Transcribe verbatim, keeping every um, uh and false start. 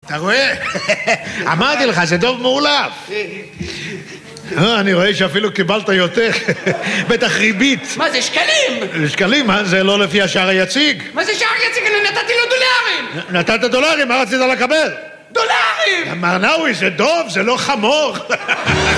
אתה רואה? אמרתי לך, זה דוב מאולף. אני רואה שאפילו קיבלת יותר. בטח ריבית. מה זה, שקלים? שקלים? מה? זה לא לפי השער היציג. מה זה שער יציג? אני נתתי לו דולרים. נתת דולרים? מה רצית לקבל? דולרים! מר נאווי, זה דוב, זה לא חמור.